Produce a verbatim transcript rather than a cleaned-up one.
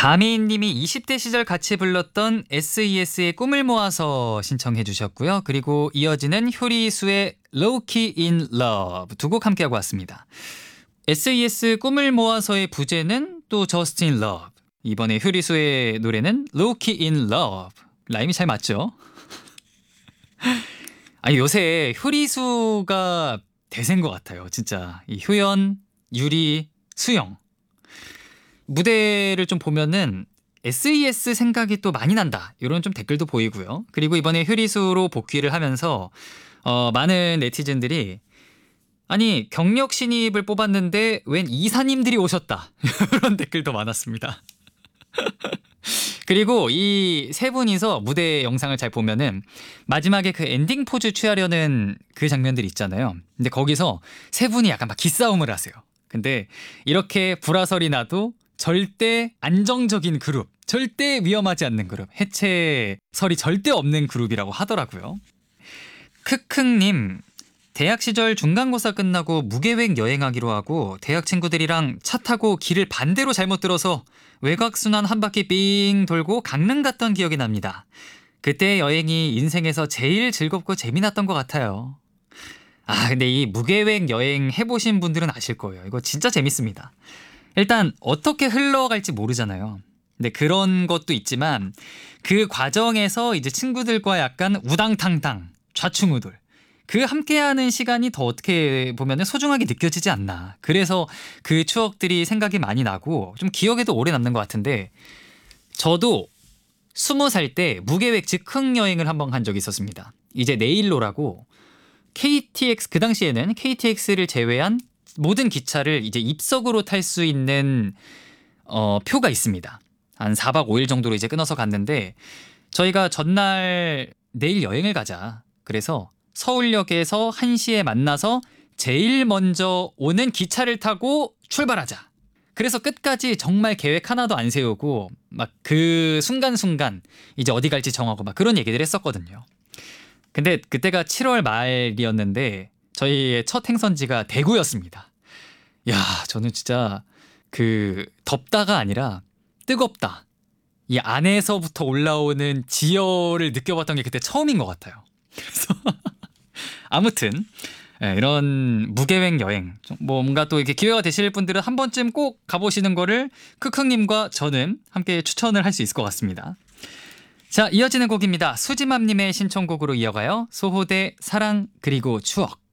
다미인님이 이십 대 시절 같이 불렀던 에스이에스의 꿈을 모아서 신청해 주셨고요. 그리고 이어지는 효리수의 Low Key in Love 두 곡 함께하고 왔습니다. 에스이에스 꿈을 모아서의 부제는 또 Just in Love. 이번에 효리수의 노래는 Low Key in Love. 라임이 잘 맞죠? 아니 요새 효리수가 대세인 것 같아요. 진짜 이 효연, 유리, 수영 무대를 좀 보면은 에스이에스 생각이 또 많이 난다 이런 좀 댓글도 보이고요. 그리고 이번에 효리수로 복귀를 하면서 어, 많은 네티즌들이 아니 경력 신입을 뽑았는데 웬 이사님들이 오셨다 이런 댓글도 많았습니다. 그리고 이 세 분이서 무대 영상을 잘 보면은 마지막에 그 엔딩 포즈 취하려는 그 장면들 있잖아요. 근데 거기서 세 분이 약간 막 기싸움을 하세요. 근데 이렇게 불화설이 나도 절대 안정적인 그룹, 절대 위험하지 않는 그룹, 해체설이 절대 없는 그룹이라고 하더라고요. 크크님, 대학 시절 중간고사 끝나고 무계획 여행하기로 하고 대학 친구들이랑 차 타고 길을 반대로 잘못 들어서 외곽순환 한 바퀴 삥 돌고 강릉 갔던 기억이 납니다. 그때 여행이 인생에서 제일 즐겁고 재미났던 것 같아요. 아, 근데 이 무계획 여행 해보신 분들은 아실 거예요. 이거 진짜 재밌습니다. 일단 어떻게 흘러갈지 모르잖아요. 근데 그런 것도 있지만 그 과정에서 이제 친구들과 약간 우당탕탕 좌충우돌 그 함께하는 시간이 더 어떻게 보면 소중하게 느껴지지 않나. 그래서 그 추억들이 생각이 많이 나고 좀 기억에도 오래 남는 것 같은데 저도 스무 살 때 무계획 즉흥 여행을 한번 간 적이 있었습니다. 이제 네일로라고 케이티엑스 그 당시에는 케이티엑스를 제외한 모든 기차를 이제 입석으로 탈 수 있는 어, 표가 있습니다. 한 사 박 오 일 정도로 이제 끊어서 갔는데 저희가 전날 내일 여행을 가자. 그래서 서울역에서 한 시에 만나서 제일 먼저 오는 기차를 타고 출발하자. 그래서 끝까지 정말 계획 하나도 안 세우고 막 그 순간순간 이제 어디 갈지 정하고 막 그런 얘기들 했었거든요. 근데 그때가 칠월 말이었는데 저희의 첫 행선지가 대구였습니다. 야, 저는 진짜 그 덥다가 아니라 뜨겁다. 이 안에서부터 올라오는 지열을 느껴봤던 게 그때 처음인 것 같아요. 그래서 아무튼 이런 무계획 여행 뭐 뭔가 또 이렇게 기회가 되실 분들은 한 번쯤 꼭 가보시는 거를 크크님과 저는 함께 추천을 할 수 있을 것 같습니다. 자, 이어지는 곡입니다. 수지맘님의 신청곡으로 이어가요. 소호대 사랑 그리고 추억.